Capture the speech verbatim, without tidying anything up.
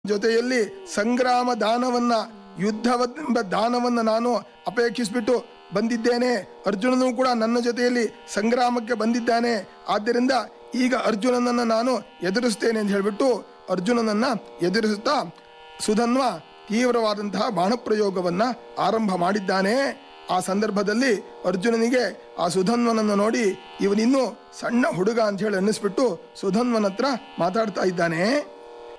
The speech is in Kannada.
ಜೊತೆಯಲ್ಲಿ ಸಂಗ್ರಾಮ ದಾನವನ್ನ ಯುದ್ಧವೆಂಬ ದಾನವನ್ನ ನಾನು ಅಪೇಕ್ಷಿಸಿಬಿಟ್ಟು ಬಂದಿದ್ದೇನೆ. ಅರ್ಜುನನು ಕೂಡ ನನ್ನ ಜೊತೆಯಲ್ಲಿ ಸಂಗ್ರಾಮಕ್ಕೆ ಬಂದಿದ್ದಾನೆ. ಆದ್ದರಿಂದ ಈಗ ಅರ್ಜುನನನ್ನು ನಾನು ಎದುರಿಸ್ತೇನೆ ಅಂತ ಹೇಳಿಬಿಟ್ಟು ಅರ್ಜುನನನ್ನ ಎದುರಿಸುತ್ತಾ ಸುಧನ್ವ ತೀವ್ರವಾದಂತಹ ಬಾಣಪ್ರಯೋಗವನ್ನ ಆರಂಭ ಮಾಡಿದ್ದಾನೆ. ಆ ಸಂದರ್ಭದಲ್ಲಿ ಅರ್ಜುನನಿಗೆ ಆ ಸುಧನ್ವನನ್ನು ನೋಡಿ ಇವನಿನ್ನೂ ಸಣ್ಣ ಹುಡುಗ ಅಂತ ಹೇಳಿ ಅನ್ನಿಸ್ಬಿಟ್ಟು ಸುಧನ್ವನ ಹತ್ರ ಮಾತಾಡ್ತಾ ಇದ್ದಾನೆ.